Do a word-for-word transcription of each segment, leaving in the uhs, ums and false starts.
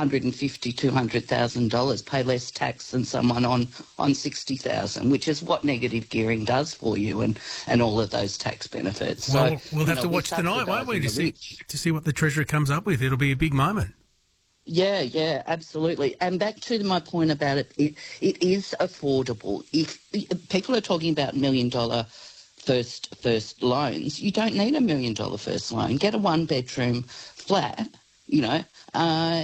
hundred fifty thousand dollars, two hundred thousand dollars, pay less tax than someone on, on sixty thousand dollars, which is what negative gearing does for you and, and all of those tax benefits. Well, so, we'll have know, to watch tonight, won't we, to see, rich. to see what the Treasurer comes up with. It'll be a big moment. Yeah, yeah, absolutely. And back to my point about it, it, it is affordable. If, if people are talking about million dollar first first loans, you don't need a million dollar first loan. Get a one bedroom flat, you know, uh,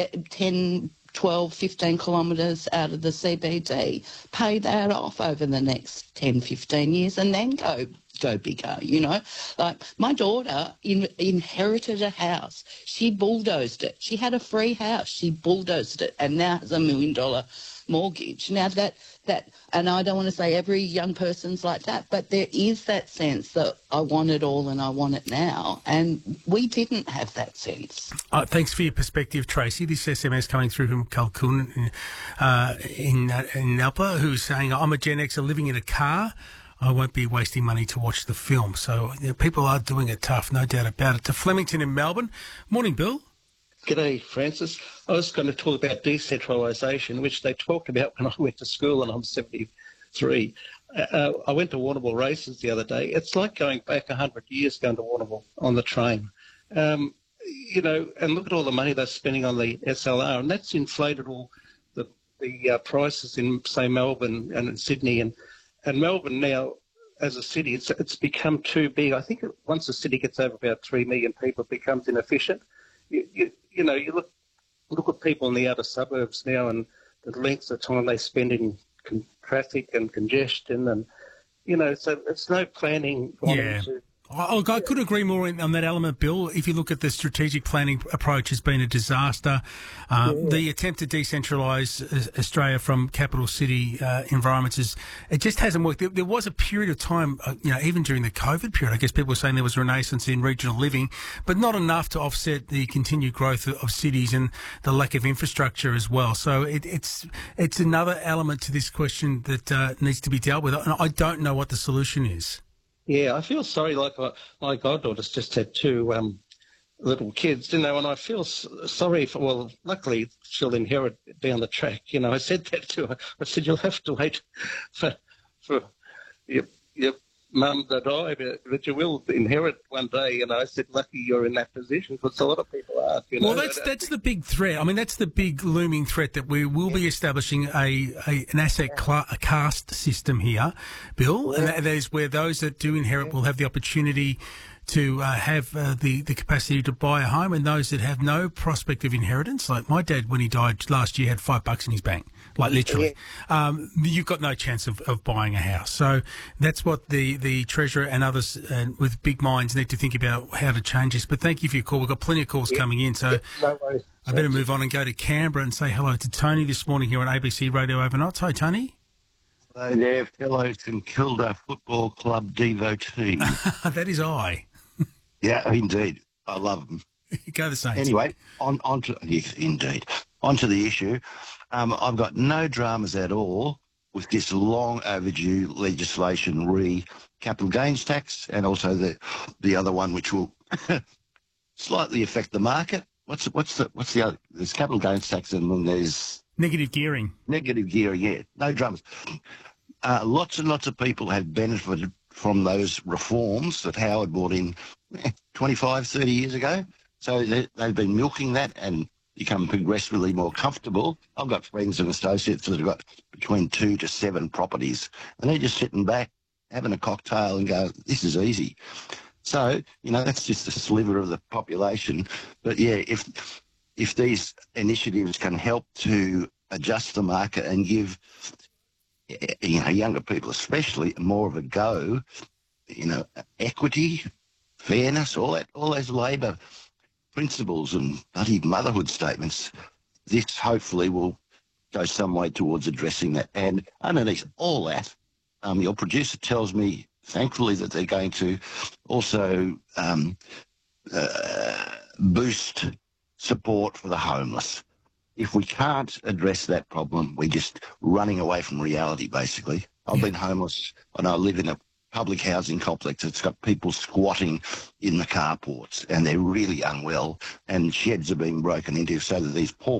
ten, twelve, fifteen kilometres out of the C B D. Pay that off over the next ten, fifteen years and then go go bigger, you know. Like my daughter in, inherited a house. She bulldozed it. She had a free house. She bulldozed it and now has a million dollar mortgage. Now that, that, and I don't want to say every young person's like that, but there is that sense that I want it all and I want it now. And we didn't have that sense. Uh, thanks for your perspective, Tracy. This S M S coming through from Kalkun in, uh, in, uh, in Nalpa, who's saying, I'm a Gen Xer living in a car. I won't be wasting money to watch the film. So you know, people are doing it tough, no doubt about it. To Flemington in Melbourne. Morning, Bill. G'day, Francis. I was going to talk about decentralisation, which they talked about when I went to school, and I'm seventy-three. Uh, I went to Warrnambool races the other day. It's like going back one hundred years going to Warrnambool on the train. Um, you know, and look at all the money they're spending on the S L R, and that's inflated all the, the uh, prices in, say, Melbourne and in Sydney. And, and Melbourne now, as a city, it's, it's become too big. I think once a city gets over about three million people, it becomes inefficient. You, you, you know, you look look at people in the outer suburbs now and the lengths of time they spend in con- traffic and congestion, and you know, so it's no planning. Yeah. To, I, I could agree more on that element, Bill. If you look at the strategic planning approach, has been a disaster. Uh, yeah. The attempt to decentralise Australia from capital city uh, environments is it just hasn't worked. There, there was a period of time, uh, you know, even during the COVID period, I guess people were saying there was a renaissance in regional living, but not enough to offset the continued growth of, of cities and the lack of infrastructure as well. So it, it's it's another element to this question that uh, needs to be dealt with, and I don't know what the solution is. Yeah, I feel sorry. Like uh, my goddaughter's just had two um, little kids, you know, and I feel s- sorry for. Well, luckily she'll inherit down the track. You know, I said that to her. I said you'll have to wait for for your your mum to die, but, but you will inherit one day. And I said, lucky you're in that position, because a lot of people aren't. You know? Well, that's that's the big threat. I mean, that's the big looming threat that we will be establishing a, a an asset cl- a caste system here, Bill, and that, that is where those that do inherit will have the opportunity to uh, have uh, the, the capacity to buy a home, and those that have no prospect of inheritance, like my dad when he died last year had five bucks in his bank, like literally, um, you've got no chance of, of buying a house. So that's what the, the Treasurer and others uh, with big minds need to think about how to change this. But thank you for your call. We've got plenty of calls yeah. coming in, so yeah, no worries. I better move on and go to Canberra and say hello to Tony this morning here on A B C Radio Overnight. Hi, Tony. Hello there, fellow St Kilda Football Club devotee. That is I. Yeah, indeed. I love them. Go the Saints. Anyway, on, on to, yes, indeed. On to the issue. Um, I've got no dramas at all with this long overdue legislation re capital gains tax, and also the the other one which will slightly affect the market. What's what's the what's the other? There's capital gains tax and then there's negative gearing. Negative gearing, yeah. No dramas. Uh, lots and lots of people have benefited from those reforms that Howard brought in eh, twenty-five, thirty years ago. So they, they've been milking that and become progressively more comfortable. I've got friends and associates that have got between two to seven properties, and they're just sitting back, having a cocktail and go, this is easy. So, you know, that's just a sliver of the population. But, yeah, if if these initiatives can help to adjust the market and give, you know, younger people especially more of a go, you know, equity, fairness, all that, all those Labor principles and bloody motherhood statements, this hopefully will go some way towards addressing that. And underneath all that, um, your producer tells me, thankfully, that they're going to also um, uh, boost support for the homeless. If we can't address that problem, we're just running away from reality, basically. I've been homeless and I live in a public housing complex that's got people squatting in the carports and they're really unwell, and sheds are being broken into so that these poor